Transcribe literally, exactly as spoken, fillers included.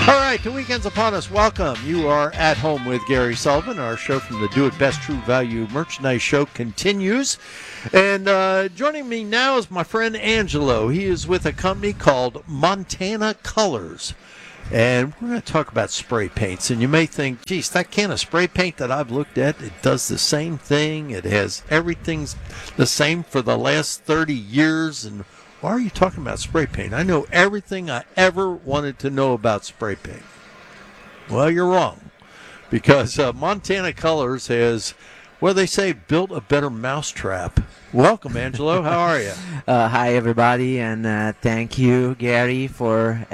All right, the weekend's upon us. Welcome. You are at home with Gary Sullivan. Our show from the Do It Best True Value Merchandise Show continues. And uh, joining me now is my friend Angelo. He is with a company called Montana Colors. And we're going to talk about spray paints. And you may think, geez, that can of spray paint that I've looked at, it does the same thing. It has everything's the same for the last thirty years. And why are you talking about spray paint? I know everything I ever wanted to know about spray paint. Well, you're wrong. Because uh, Montana Colors has, well, they say, built a better mousetrap. Welcome, Angelo. How are you? Uh, hi, everybody, and uh, thank you, Gary, for